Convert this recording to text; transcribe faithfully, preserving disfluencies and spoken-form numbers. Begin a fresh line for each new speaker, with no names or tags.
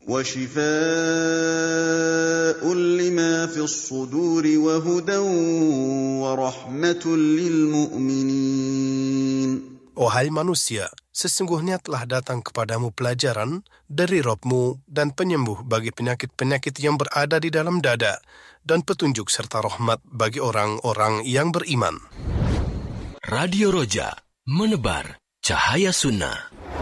وَشِفَاءٌ لِمَا فِي الصُّدُورِ وَهُدًى وَرَحْمَةٌ لِلْمُؤْمِنِينَ.
Wahai manusia, sesungguhnya telah datang kepadamu pelajaran dari Rabb-mu dan penyembuh bagi penyakit-penyakit yang berada di dalam dada, dan petunjuk serta rahmat bagi orang-orang yang beriman.
Radio Roja, menebar cahaya sunnah.